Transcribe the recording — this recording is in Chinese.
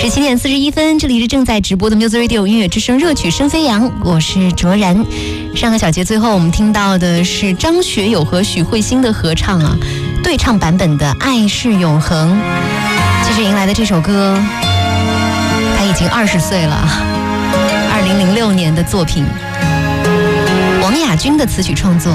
17:41，这里是正在直播的 Music Radio 音乐之声热曲声飞扬，我是卓然。上个小节最后我们听到的是张学友和许慧欣的合唱对唱版本的《爱是永恒》。其实迎来的这首歌，他已经20岁了，2006年的作品，王雅君的词曲创作。